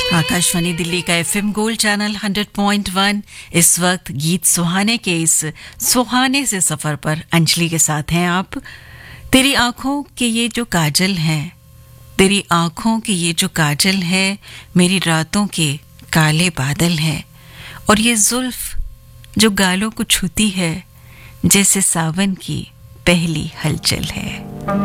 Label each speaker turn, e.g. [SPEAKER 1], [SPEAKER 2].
[SPEAKER 1] आकाशवाणी दिल्ली का FM gold channel 100.1 इस वक्त गीत सुहाने के इस सुहाने से सफर पर अंजलि के साथ हैं आप। तेरी आंखों के ये जो काजल हैं, तेरी आंखों की ये जो काजल है, मेरी रातों के काले बादल हैं, और ये जुल्फ जो गालों को छूती है, जैसे सावन की पहली हलचल है।